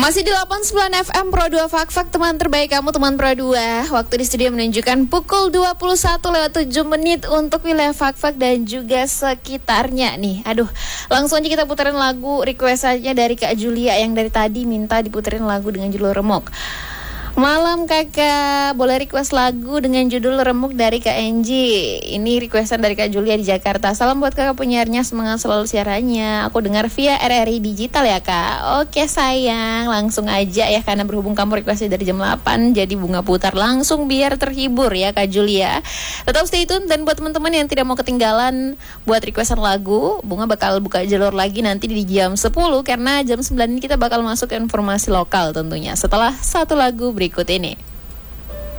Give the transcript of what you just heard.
Masih di 89 FM Pro 2 Fak teman terbaik kamu, teman Pro 2. Waktu di studio menunjukkan pukul 21:07 untuk wilayah Fak dan juga sekitarnya nih. Aduh, langsung aja kita puterin lagu requestannya dari Kak Julia yang dari tadi minta diputerin lagu dengan judul Remuk. Malam kakak, boleh request lagu dengan judul Remuk dari Kak Enji. Ini requestan dari Kak Julia di Jakarta. Salam buat kakak penyiarnya, semangat selalu siarannya. Aku dengar via RRI Digital ya kak. Oke sayang, langsung aja ya, karena berhubung kamu requestnya dari jam 8, jadi Bunga putar langsung biar terhibur ya Kak Julia. Tetap stay tune, dan buat teman-teman yang tidak mau ketinggalan buat requestan lagu, Bunga bakal buka jalur lagi nanti di jam 10, karena jam 9 ini kita bakal masuk ke informasi lokal tentunya setelah satu lagu berikut ini.